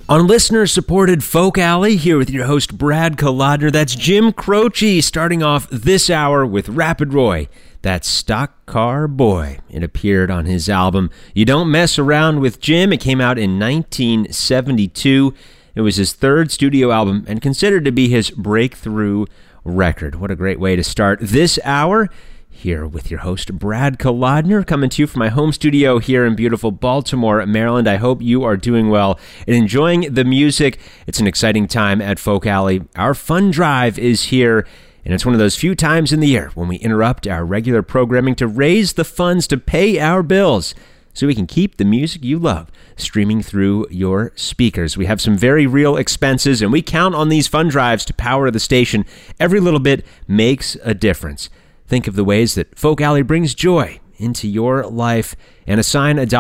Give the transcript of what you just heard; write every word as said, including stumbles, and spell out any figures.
On listener-supported Folk Alley, here with your host, Brad Kolodner. That's Jim Croce, starting off this hour with Rapid Roy. That's Stock Car Boy. It appeared on his album You Don't Mess Around with Jim. It came out in nineteen seventy-two. It was his third studio album and considered to be his breakthrough record. What a great way to start this hour. Here with your host, Brad Kolodner, coming to you from my home studio here in beautiful Baltimore, Maryland. I hope you are doing well and enjoying the music. It's an exciting time at Folk Alley. Our fun drive is here, and it's one of those few times in the year when we interrupt our regular programming to raise the funds to pay our bills so we can keep the music you love streaming through your speakers. We have some very real expenses, and we count on these fund drives to power the station. Every little bit makes a difference. Think of the ways that Folk Alley brings joy into your life and assign a dollar